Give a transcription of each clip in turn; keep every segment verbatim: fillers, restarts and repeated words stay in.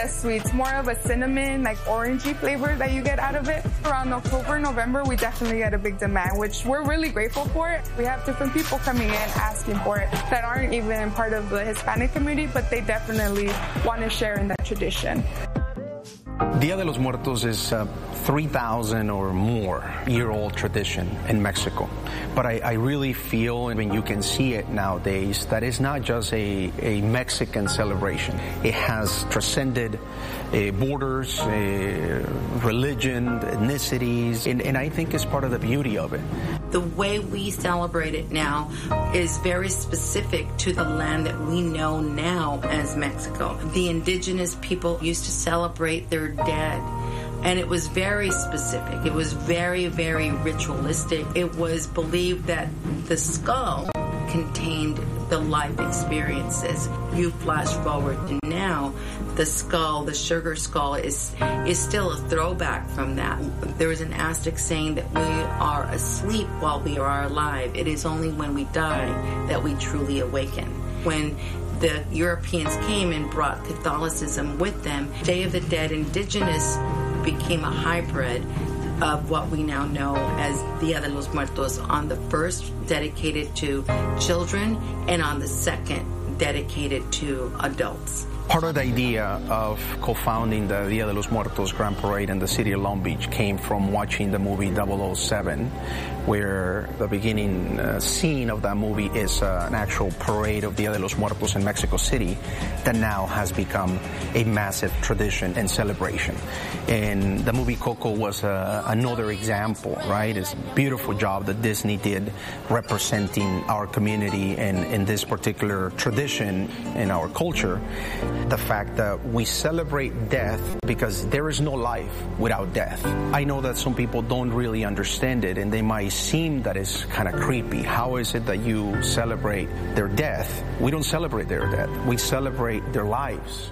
Sweets, more of a cinnamon, like orangey flavor that you get out of it. Around October, November, we definitely get a big demand, which we're really grateful for. We have different people coming in asking for it that aren't even part of the Hispanic community, but they definitely want to share in that tradition. Dia de los Muertos is a three thousand or more year old tradition in Mexico. But I, I really feel, and you can see it nowadays, that it's not just a, a Mexican celebration. It has transcended uh, borders, uh, religion, ethnicities, and, and I think it's part of the beauty of it. The way we celebrate it now is very specific to the land that we know now as Mexico. The indigenous people used to celebrate their dead, and it was very specific. It was very, very ritualistic. It was believed that the skull contained the life experiences. You flash forward to now, the skull, the sugar skull, is is still a throwback from that. There is an Aztec saying that we are asleep while we are alive. It is only when we die that we truly awaken. When the Europeans came and brought Catholicism with them, Day of the Dead indigenous became a hybrid of what we now know as Dia de los Muertos, on the first dedicated to children and on the second dedicated to adults. Part of the idea of co-founding the Dia de los Muertos Grand Parade in the city of Long Beach came from watching the movie double oh seven, where the beginning uh, scene of that movie is uh, an actual parade of Dia de los Muertos in Mexico City that now has become a massive tradition and celebration. And the movie Coco was uh, another example, right? It's a beautiful job that Disney did representing our community and in this particular tradition in our culture. The fact that we celebrate death because there is no life without death. I know that some people don't really understand it, and they might seem that it's kind of creepy. How is it that you celebrate their death? We don't celebrate their death. We celebrate their lives.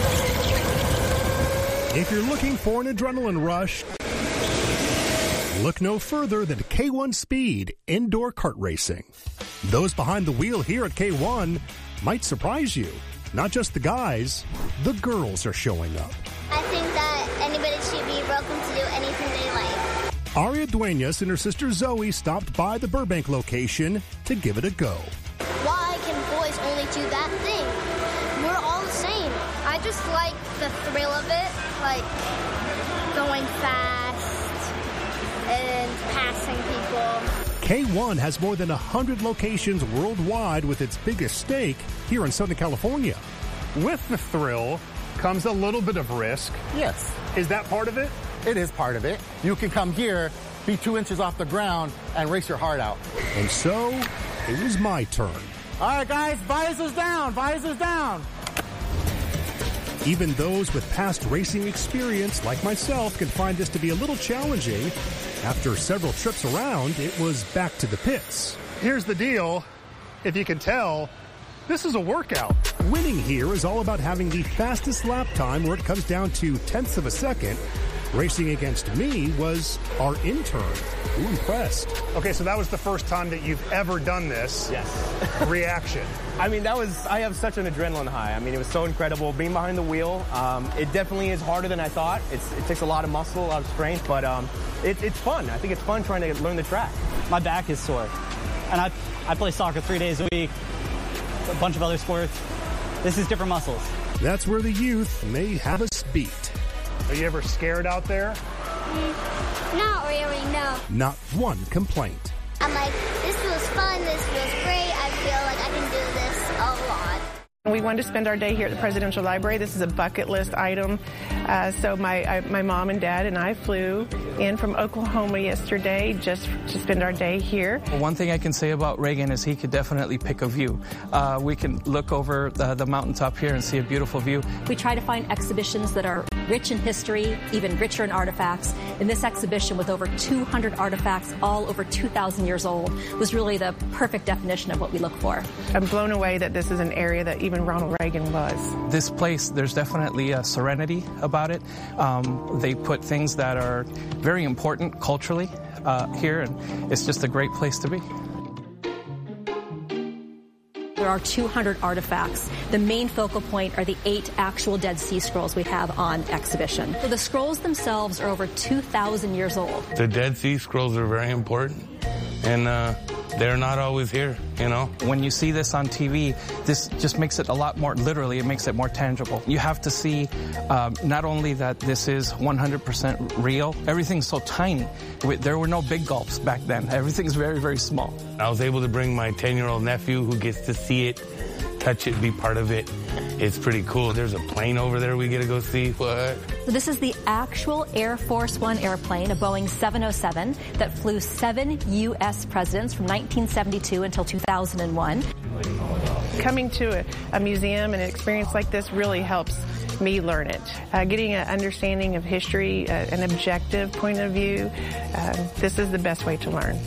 If you're looking for an adrenaline rush, look no further than K one Speed Indoor Kart Racing. Those behind the wheel here at K one might surprise you. Not just the guys, the girls are showing up. I think that anybody should be welcome to do anything they like. Aria Duenas and her sister Zoe stopped by the Burbank location to give it a go. Why can boys only do that thing? We're all the same. I just like the thrill of it, like going fast and passing people. K one has more than one hundred locations worldwide, with its biggest stake here in Southern California. With the thrill comes a little bit of risk. Yes. Is that part of it? It is part of it. You can come here, be two inches off the ground, and race your heart out. And so, it was my turn. All right, guys, visors down, visors down. Even those with past racing experience, like myself, can find this to be a little challenging. After several trips around, it was back to the pits. Here's the deal. If you can tell, this is a workout. Winning here is all about having the fastest lap time, where it comes down to tenths of a second. Racing against me was our intern. Ooh, impressed. Okay, so that was the first time that you've ever done this. Yes. Reaction. I mean, that was, I have such an adrenaline high. I mean, it was so incredible being behind the wheel. Um, it definitely is harder than I thought. It's, it takes a lot of muscle, a lot of strength, but um, it, it's fun. I think it's fun trying to learn the track. My back is sore, and I, I play soccer three days a week, a bunch of other sports. This is different muscles. That's where the youth may have us beat. Are you ever scared out there? Mm, not really, no. Not one complaint. I'm like, this feels fun, this feels great. I feel like I can do this a lot. We wanted to spend our day here at the Presidential Library. This is a bucket list item. Uh, so my I, my mom and dad and I flew in from Oklahoma yesterday just to spend our day here. Well, one thing I can say about Reagan is he could definitely pick a view. Uh, we can look over the, the mountaintop here and see a beautiful view. We try to find exhibitions that are rich in history, even richer in artifacts. And this exhibition, with over two hundred artifacts, all over two thousand years old, was really the perfect definition of what we look for. I'm blown away that this is an area that even Ronald Reagan was. This place, there's definitely a serenity about it. Um, they put things that are very important culturally uh, here, and it's just a great place to be. There are two hundred artifacts. The main focal point are the eight actual Dead Sea Scrolls we have on exhibition. So the scrolls themselves are over two thousand years old. The Dead Sea Scrolls are very important, and uh, they're not always here, you know? When you see this on T V, this just makes it a lot more, literally, it makes it more tangible. You have to see um, not only that this is one hundred percent real, everything's so tiny. There were no big gulps back then. Everything's very, very small. I was able to bring my ten-year-old nephew who gets to see it, touch it, be part of it. It's pretty cool. There's a plane over there we get to go see. What? So this is the actual Air Force One airplane, a Boeing seven oh seven, that flew seven U S presidents from nineteen seventy-two until two thousand one. Coming to a, a museum and an experience like this really helps me learn it. Uh, getting an understanding of history, uh, an objective point of view, uh, this is the best way to learn.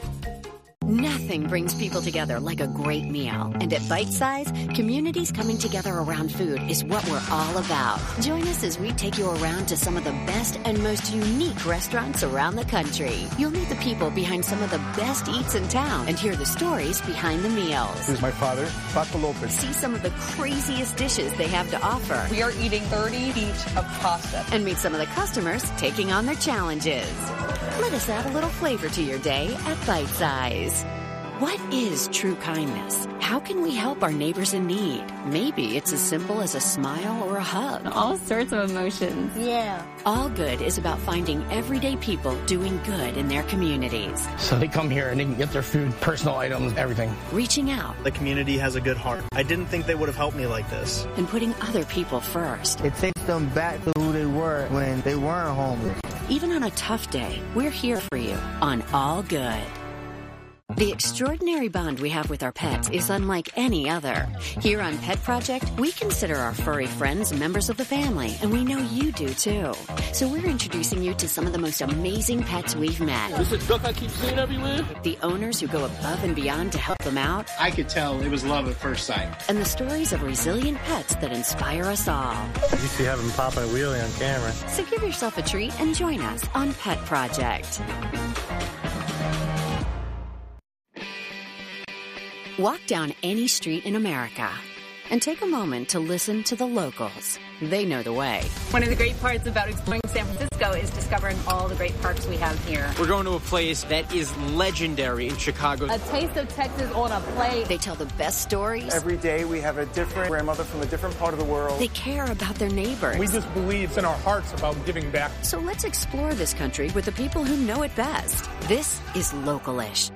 Nothing brings people together like a great meal. And at Bite Size, communities coming together around food is what we're all about. Join us as we take you around to some of the best and most unique restaurants around the country. You'll meet the people behind some of the best eats in town and hear the stories behind the meals. This is my father, Paco Lopez. See some of the craziest dishes they have to offer. We are eating thirty feet of pasta. And meet some of the customers taking on their challenges. Let us add a little flavor to your day at Bite Size. What is true kindness? How can we help our neighbors in need? Maybe it's as simple as a smile or a hug. All sorts of emotions. Yeah. All Good is about finding everyday people doing good in their communities. So they come here and they can get their food, personal items, everything. Reaching out. The community has a good heart. I didn't think they would have helped me like this. And putting other people first. It takes them back to who they were when they weren't homeless. Even on a tough day, we're here for you on All Good. The extraordinary bond we have with our pets is unlike any other. Here on Pet Project, we consider our furry friends members of the family, and we know you do too. So we're introducing you to some of the most amazing pets we've met. This is a duck I keep seeing everywhere. The owners who go above and beyond to help them out. I could tell it was love at first sight. And the stories of resilient pets that inspire us all. You used to have them popping a wheelie on camera. So give yourself a treat and join us on Pet Project. Walk down any street in America and take a moment to listen to the locals. They know the way. One of the great parts about exploring San Francisco is discovering all the great parks we have here. We're going to a place that is legendary in Chicago. A taste of Texas on a plate. They tell the best stories. Every day we have a different grandmother from a different part of the world. They care about their neighbors. We just believe in our hearts about giving back. So let's explore this country with the people who know it best. This is Localish.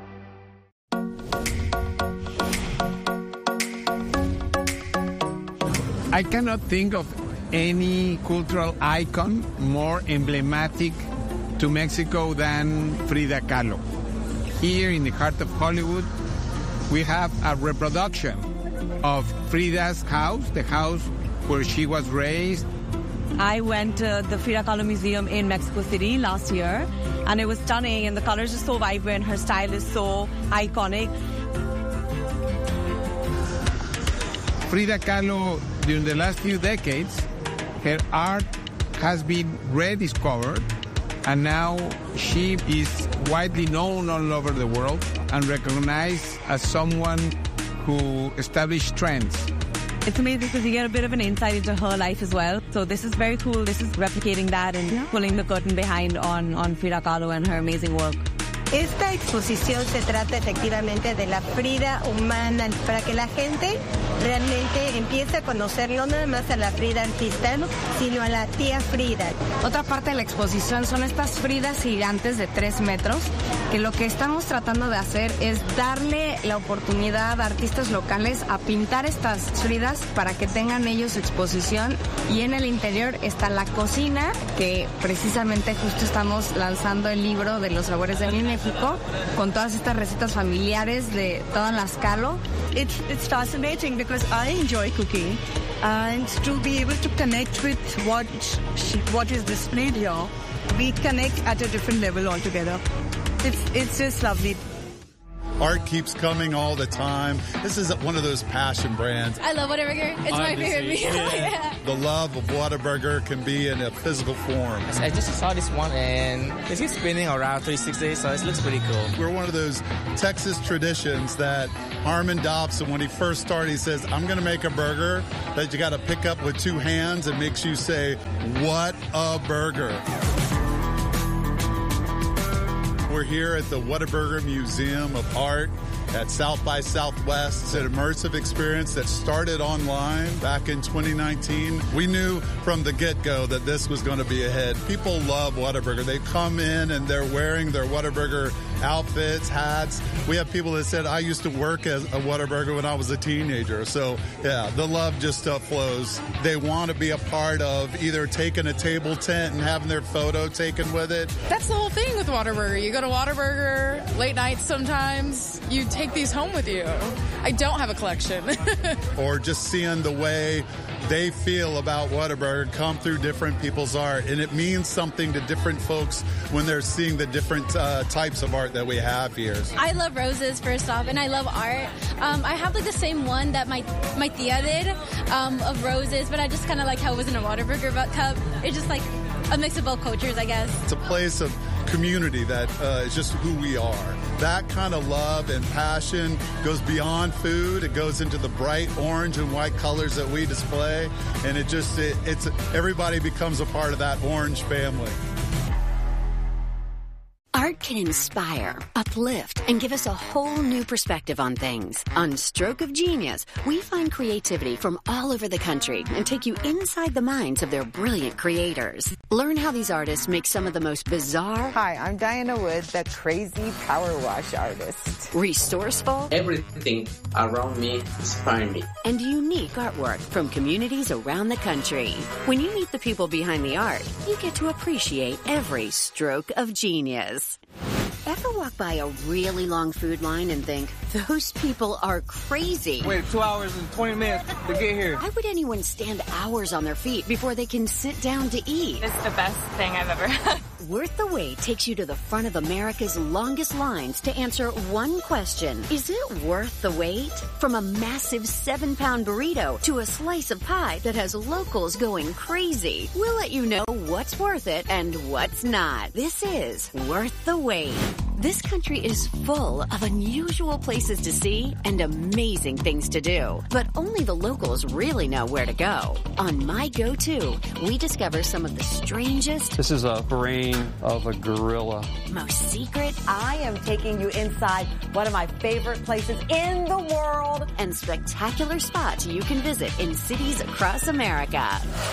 I cannot think of any cultural icon more emblematic to Mexico than Frida Kahlo. Here in the heart of Hollywood, we have a reproduction of Frida's house, the house where she was raised. I went to the Frida Kahlo Museum in Mexico City last year, and it was stunning, and the colors are so vibrant, her style is so iconic. Frida Kahlo, during the last few decades, her art has been rediscovered, and now she is widely known all over the world and recognized as someone who established trends. It's amazing because you get a bit of an insight into her life as well. So this is very cool. This is replicating that and yeah. pulling the curtain behind on, on Frida Kahlo and her amazing work. Esta exposición se trata efectivamente de la Frida humana, para que la gente realmente empiece a conocer no nada más a la Frida artista, sino a la tía Frida. Otra parte de la exposición son estas Fridas gigantes de tres metros, que lo que estamos tratando de hacer es darle la oportunidad a artistas locales a pintar estas Fridas para que tengan ellos exposición. Y en el interior está la cocina, que precisamente justo estamos lanzando el libro de los sabores de mi México, con todas estas recetas familiares de todas las Kahlo. It's, it's fascinating because I enjoy cooking, and to be able to connect with what what is displayed here, we connect at a different level altogether. It's, it's just lovely. Art keeps coming all the time. This is one of those passion brands. I love Whataburger. It's my favorite meal. Yeah. The love of Whataburger can be in a physical form. I just saw this one and it's just spinning around three sixty, so it looks pretty cool. We're one of those Texas traditions that Harmon Dobson, when he first started, he says, I'm going to make a burger that you got to pick up with two hands and makes you say, what a burger. We're here at the Whataburger Museum of Art at South by Southwest. It's an immersive experience that started online back in twenty nineteen. We knew from the get-go that this was going to be a hit. People love Whataburger. They come in and they're wearing their Whataburger outfits, hats. We have people that said, I used to work as a Whataburger when I was a teenager. So, yeah, the love just uh, flows. They want to be a part of either taking a table tent and having their photo taken with it. That's the whole thing with Whataburger. You go to Whataburger late nights sometimes. You take these home with you. I don't have a collection. Or just seeing the way they feel about Whataburger come through different people's art. And it means something to different folks when they're seeing the different uh, types of art that we have here. I love roses, first off, and I love art. Um, I have like the same one that my my tia did um, of roses, but I just kind of like how it was in a Whataburger cup. It's just like a mix of both cultures, I guess. It's a place of community that uh, is just who we are. That kind of love and passion goes beyond food. It goes into the bright orange and white colors that we display, and it just it, it's everybody becomes a part of that orange family. Art can inspire, uplift, and give us a whole new perspective on things. On Stroke of Genius, we find creativity from all over the country and take you inside the minds of their brilliant creators. Learn how these artists make some of the most bizarre... Hi, I'm Diana Wood, the crazy power wash artist. Resourceful... Everything around me inspires me. And unique artwork from communities around the country. When you meet the people behind the art, you get to appreciate every stroke of genius. Ever walk by a really long food line and think, those people are crazy? Wait two hours and twenty minutes to get here. Why would anyone stand hours on their feet before they can sit down to eat? It's the best thing I've ever had. Worth the Wait takes you to the front of America's longest lines to answer one question. Is it worth the wait? From a massive seven-pound burrito to a slice of pie that has locals going crazy, we'll let you know what's worth it and what's not. This is Worth the Wait. This country is full of unusual places to see and amazing things to do, but only the locals really know where to go. On My Go-To, we discover some of the strangest... This is a brain of a gorilla. Most secret... I am taking you inside one of my favorite places in the world. And spectacular spots you can visit in cities across America.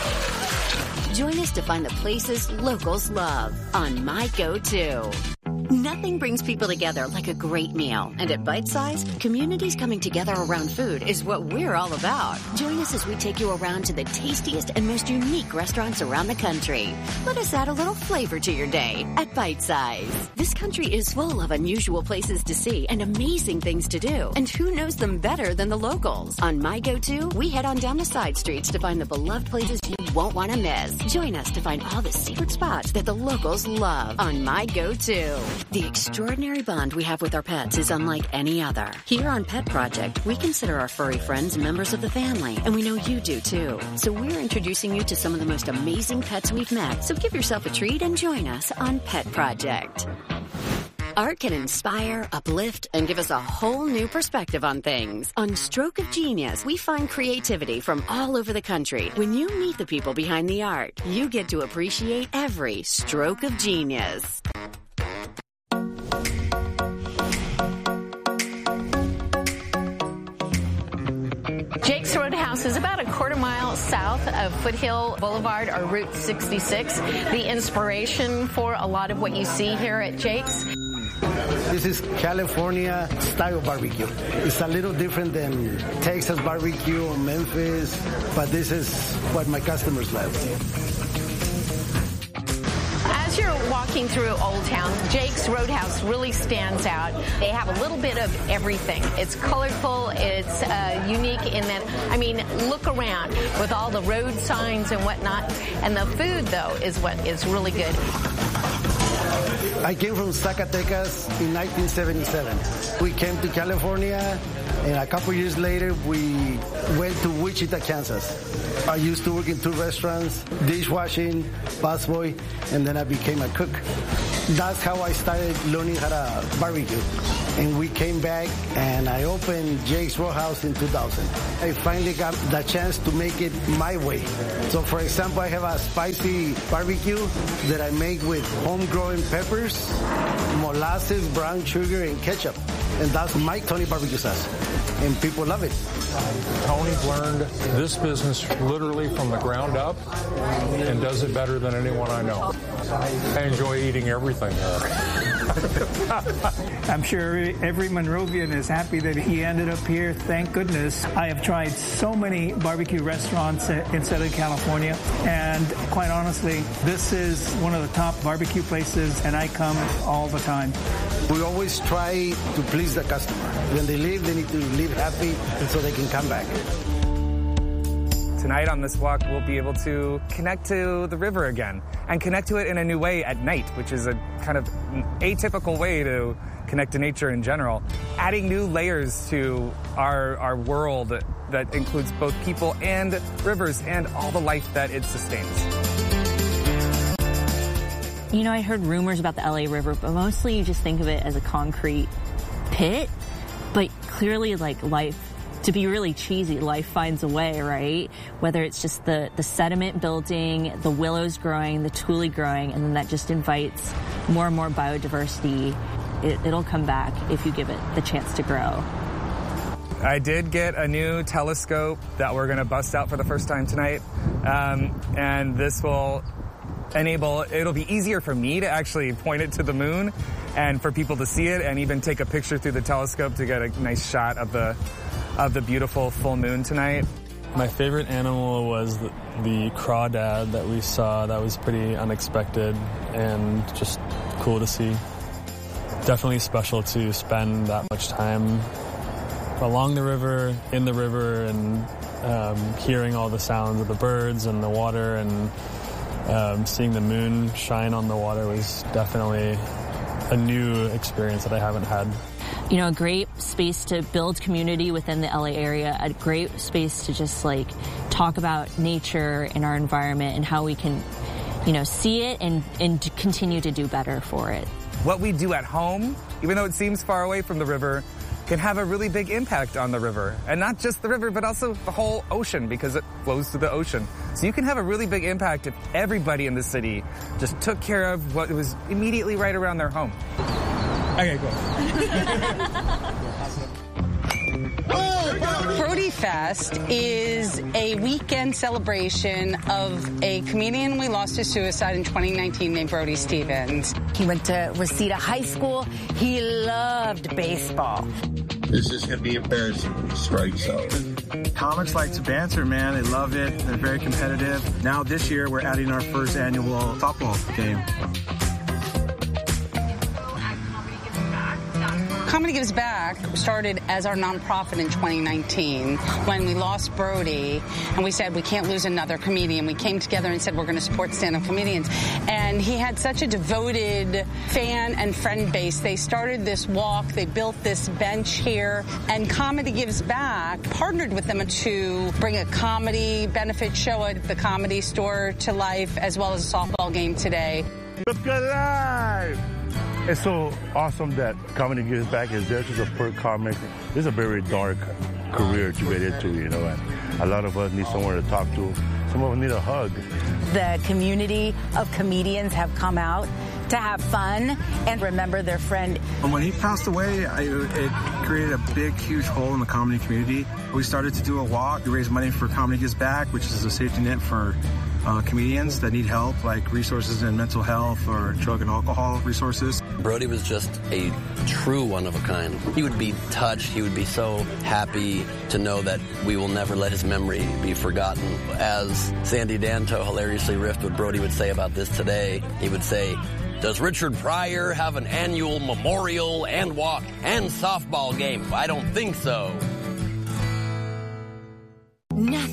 Join us to find the places locals love on My Go-To. Nothing brings people together like a great meal. And at Bite Size, communities coming together around food is what we're all about. Join us as we take you around to the tastiest and most unique restaurants around the country. Let us add a little flavor to your day at Bite Size. This country is full of unusual places to see and amazing things to do. And who knows them better than the locals? On My Go-To, we head on down the side streets to find the beloved places you won't want to miss. Join us to find all the secret spots that the locals love on My Go-To. The extraordinary bond we have with our pets is unlike any other. Here on Pet Project, we consider our furry friends members of the family, and we know you do too. So we're introducing you to some of the most amazing pets we've met. So give yourself a treat and join us on Pet Project. Art can inspire, uplift, and give us a whole new perspective on things. On Stroke of Genius, we find creativity from all over the country. When you meet the people behind the art, you get to appreciate every stroke of genius. Jake's Roadhouse is about a quarter mile south of Foothill Boulevard or Route sixty-six. The inspiration for a lot of what you see here at Jake's. This is California style barbecue. It's a little different than Texas barbecue or Memphis, but this is what my customers love. As you're walking through Old Town, Jake's Roadhouse really stands out. They have a little bit of everything. It's colorful, it's uh, unique in that, I mean, look around with all the road signs and whatnot. And the food, though, is what is really good. I came from Zacatecas in nineteen seventy-seven. We came to California, and a couple years later, we went to Wichita, Kansas. I used to work in two restaurants, dishwashing, busboy, and then I became a cook. That's how I started learning how to barbecue. And we came back, and I opened Jake's Roadhouse in two thousand. I finally got the chance to make it my way. So, for example, I have a spicy barbecue that I make with homegrown peppers, molasses, brown sugar, and ketchup. And that's my Tony barbecue sauce. And people love it. Tony's learned this business literally from the ground up and does it better than anyone I know. I enjoy eating everything there. I'm sure every Monrovian is happy that he ended up here. Thank goodness. I have tried so many barbecue restaurants in Southern California, and quite honestly, this is one of the top barbecue places, and I come all the time. We always try to please the customer. When they leave, they need to leave happy so they can come back. Tonight on this walk, we'll be able to connect to the river again and connect to it in a new way at night, which is a kind of atypical way to connect to nature in general, adding new layers to our, our world that includes both people and rivers and all the life that it sustains. You know, I heard rumors about the L A River, but mostly you just think of it as a concrete pit, but clearly like life, to be really cheesy, life finds a way, right? Whether it's just the, the sediment building, the willows growing, the tule growing, and then that just invites more and more biodiversity. It, it'll come back if you give it the chance to grow. I did get a new telescope that we're going to bust out for the first time tonight, um, and this will enable, it'll be easier for me to actually point it to the moon and for people to see it and even take a picture through the telescope to get a nice shot of the of the beautiful full moon tonight. My favorite animal was the, the crawdad that we saw. That was pretty unexpected and just cool to see. Definitely special to spend that much time along the river, in the river, and um, hearing all the sounds of the birds and the water, and um, seeing the moon shine on the water was definitely a new experience that I haven't had. You know, a great space to build community within the L A area, a great space to just like talk about nature and our environment and how we can, you know, see it and, and continue to do better for it. What we do at home, even though it seems far away from the river, can have a really big impact on the river. And not just the river, but also the whole ocean, because it flows through the ocean. So you can have a really big impact if everybody in the city just took care of what was immediately right around their home. Okay, cool. Brody Fest is a weekend celebration of a comedian we lost to suicide in twenty nineteen named Brody Stevens. He went to Reseda High School. He loved baseball. This is going to be embarrassing. Strike zone. Comics like to banter, man. They love it. They're very competitive. Now this year, we're adding our first annual softball game. Comedy Gives Back started as our nonprofit in twenty nineteen when we lost Brody, and we said we can't lose another comedian. We came together and said we're going to support stand-up comedians. And he had such a devoted fan and friend base. They started this walk. They built this bench here. And Comedy Gives Back partnered with them to bring a comedy benefit show at the Comedy Store to life, as well as a softball game today. Let's get live! It's so awesome that Comedy Gives Back is there to support comics. It's a very dark career to get into, you know, and a lot of us need somewhere to talk to. Some of us need a hug. The community of comedians have come out to have fun and remember their friend. And when he passed away, I, it created a big, huge hole in the comedy community. We started to do a walk to raise money for Comedy Gives Back, which is a safety net for Uh, comedians that need help, like resources in mental health or drug and alcohol resources. Brody was just a true one of a kind. He would be touched. He would be so happy to know that we will never let his memory be forgotten. As Sandy Danto hilariously riffed what Brody would say about this today, he would say, "Does Richard Pryor have an annual memorial and walk and softball game? I don't think so." Nothing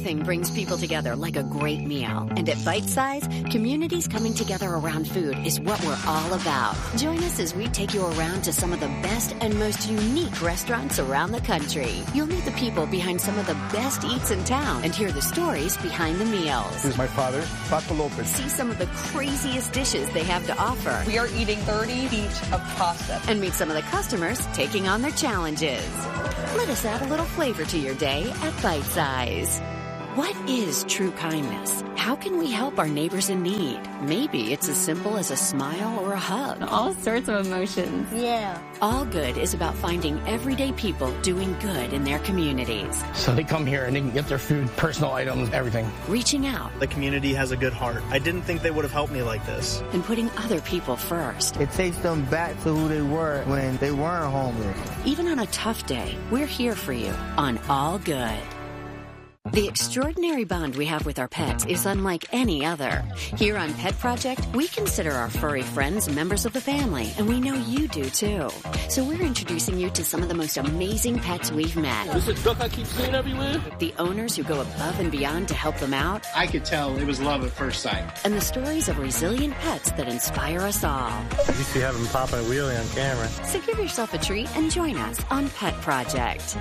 Nothing brings people together like a great meal. And at Bite Size, communities coming together around food is what we're all about. Join us as we take you around to some of the best and most unique restaurants around the country. You'll meet the people behind some of the best eats in town and hear the stories behind the meals. This is my father, Paco Lopez. See some of the craziest dishes they have to offer. We are eating thirty feet of pasta. And meet some of the customers taking on their challenges. Let us add a little flavor to your day at Bite Size. What is true kindness? How can we help our neighbors in need? Maybe it's as simple as a smile or a hug. All sorts of emotions. Yeah. All Good is about finding everyday people doing good in their communities. So they come here and they can get their food, personal items, everything. Reaching out. The community has a good heart. I didn't think they would have helped me like this. And putting other people first. It takes them back to who they were when they weren't homeless. Even on a tough day, we're here for you on All Good. The extraordinary bond we have with our pets is unlike any other. Here on Pet Project, we consider our furry friends members of the family, and we know you do too. So we're introducing you to some of the most amazing pets we've met. This is a duck I keep seeing everywhere. The owners who go above and beyond to help them out. I could tell it was love at first sight. And the stories of resilient pets that inspire us all. You see having popping a wheelie on camera. So give yourself a treat and join us on Pet Project.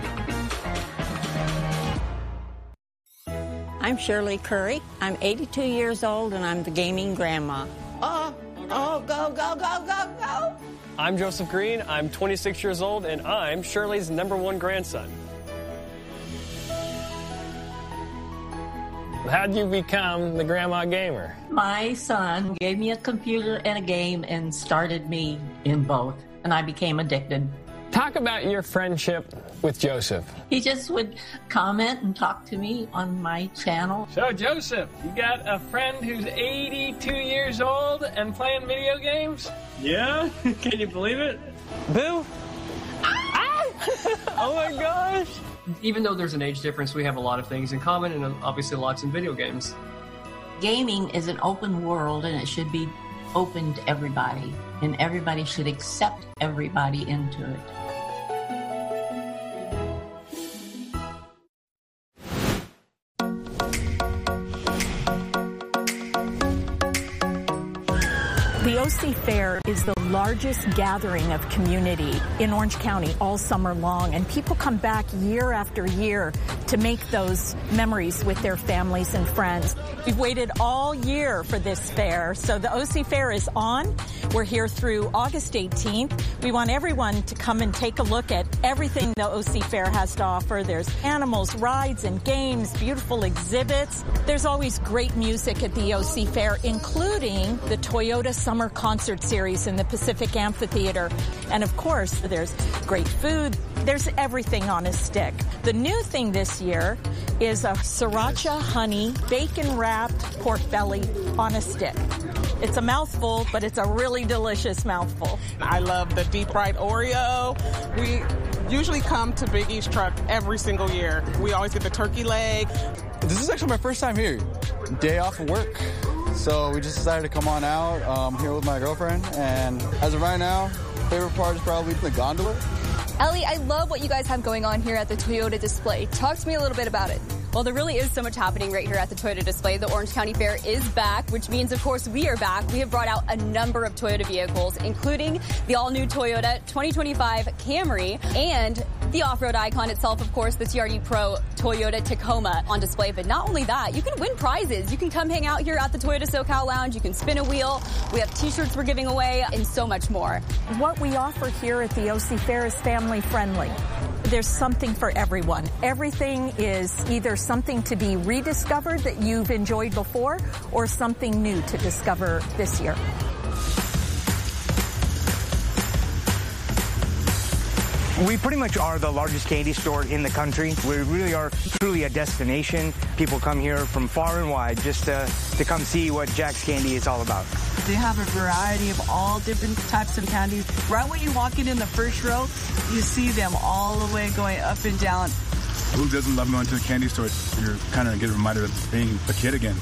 I'm Shirley Curry. I'm eighty-two years old and I'm the gaming grandma. Oh, oh, go, go, go, go, go. I'm Joseph Green. I'm twenty-six years old and I'm Shirley's number one grandson. How'd you become the grandma gamer? My son gave me a computer and a game and started me in both, and I became addicted. Talk about your friendship with Joseph. He just would comment and talk to me on my channel. So, Joseph, you got a friend who's eighty-two years old and playing video games? Yeah? Can you believe it? Boo? Ah! Oh my gosh! Even though there's an age difference, we have a lot of things in common and obviously lots in video games. Gaming is an open world and it should be open to everybody, and everybody should accept everybody into it. The O C Fair is the largest gathering of community in Orange County all summer long, and people come back year after year to make those memories with their families and friends. We've waited all year for this fair, so the O C Fair is on. We're here through August eighteenth. We want everyone to come and take a look at everything the O C Fair has to offer. There's animals, rides, and games, beautiful exhibits. There's always great music at the O C Fair, including the Toyota Summer Concert Series in the Pacific Amphitheater. And of course, there's great food. There's everything on a stick. The new thing this year is a sriracha honey bacon wrapped pork belly on a stick. It's a mouthful, but it's a really delicious mouthful. I love the deep fried Oreo. We usually come to Big East Truck every single year. We always get the turkey leg. This is actually my first time here. Day off of work. So we just decided to come on out. I'm here with my girlfriend, and as of right now, favorite part is probably the gondola. Ellie, I love what you guys have going on here at the Toyota display. Talk to me a little bit about it. Well, there really is so much happening right here at the Toyota display. The Orange County Fair is back, which means, of course, we are back. We have brought out a number of Toyota vehicles, including the all-new Toyota twenty twenty-five Camry and the off-road icon itself, of course, the T R D Pro Toyota Tacoma on display. But not only that, you can win prizes. You can come hang out here at the Toyota SoCal Lounge. You can spin a wheel. We have T-shirts we're giving away and so much more. What we offer here at the O C Fair is family friendly. There's something for everyone. Everything is either something to be rediscovered that you've enjoyed before or something new to discover this year. We pretty much are the largest candy store in the country. We really are truly a destination. People come here from far and wide just to, to come see what Jack's Candy is all about. They have a variety of all different types of candies. Right when you walk in in the first row, you see them all the way going up and down. Who doesn't love going to the candy store? You're kind of getting reminded of being a kid again.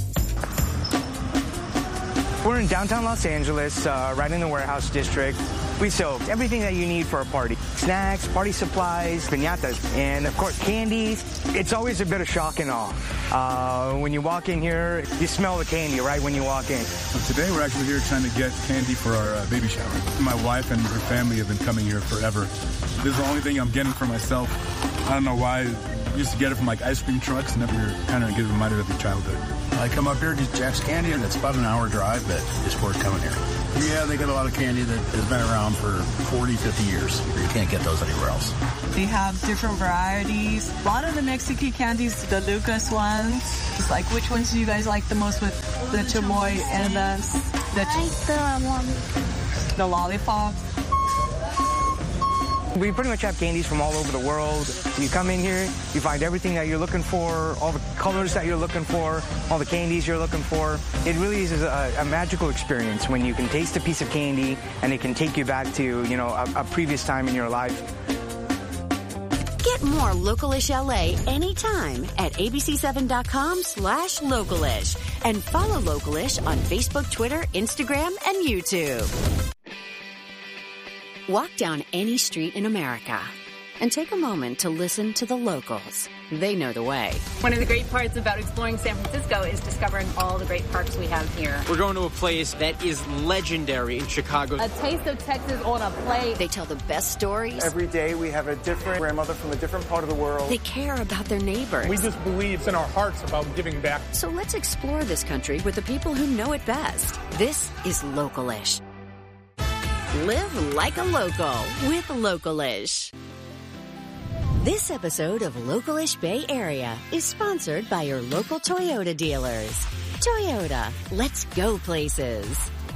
We're in downtown Los Angeles, uh, right in the warehouse district. We sell everything that you need for a party. Snacks, party supplies, piñatas, and of course candies. It's always a bit of shock and awe. Uh, when you walk in here, you smell the candy right when you walk in. Well, today we're actually here trying to get candy for our uh, baby shower. My wife and her family have been coming here forever. This is the only thing I'm getting for myself. I don't know why. I used to get it from like ice cream trucks, and never kind of get reminded of your childhood. I come up here to Jack's Candy, and it's about an hour drive, but it's worth coming here. Yeah, they got a lot of candy that has been around for forty, fifty years. You can't get those anywhere else. They have different varieties. A lot of the Mexican candies, the Lucas ones. It's like, which ones do you guys like the most with the chamoy and the... the I like the one. The lollipops. We pretty much have candies from all over the world. You come in here, you find everything that you're looking for, all the colors that you're looking for, all the candies you're looking for. It really is a, a magical experience when you can taste a piece of candy and it can take you back to, you know, a, a previous time in your life. Get more Localish L A anytime at A B C seven dot com slash Localish. And follow Localish on Facebook, Twitter, Instagram, and YouTube. Walk down any street in America and take a moment to listen to the locals. They know the way. One of the great parts about exploring San Francisco is discovering all the great parks we have here. We're going to a place that is legendary in Chicago. A taste of Texas on a plate. They tell the best stories. Every day we have a different grandmother from a different part of the world. They care about their neighbors. We just believe in our hearts about giving back. So let's explore this country with the people who know it best. This is Localish. Live like a local with Localish. This episode of Localish Bay Area is sponsored by your local Toyota dealers. Toyota, let's go places.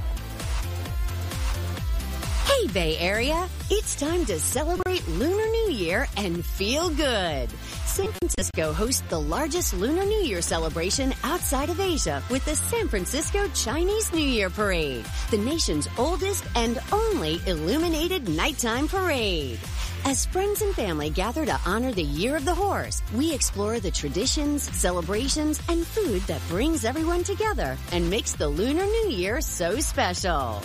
Hey Bay Area, it's time to celebrate Lunar New Year and feel good. San Francisco hosts the largest Lunar New Year celebration outside of Asia with the San Francisco Chinese New Year Parade, the nation's oldest and only illuminated nighttime parade. As friends and family gather to honor the Year of the Horse, we explore the traditions, celebrations, and food that brings everyone together and makes the Lunar New Year so special.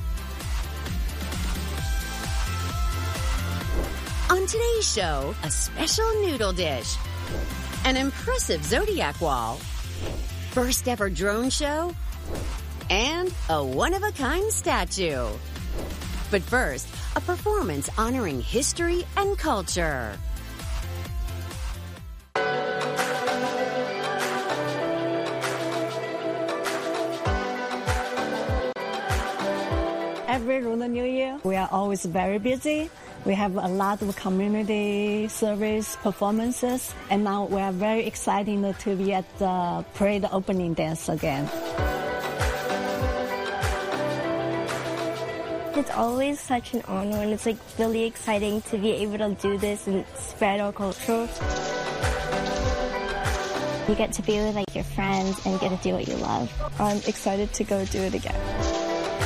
On today's show, a special noodle dish, an impressive Zodiac wall, first ever drone show, and a one-of-a-kind statue. But first, a performance honoring history and culture. Every Lunar New Year, we are always very busy. We have a lot of community service performances, and now we are very excited to be at the parade opening dance again. It's always such an honor, and it's like really exciting to be able to do this and spread our culture. You get to be with like your friends and get to do what you love. I'm excited to go do it again.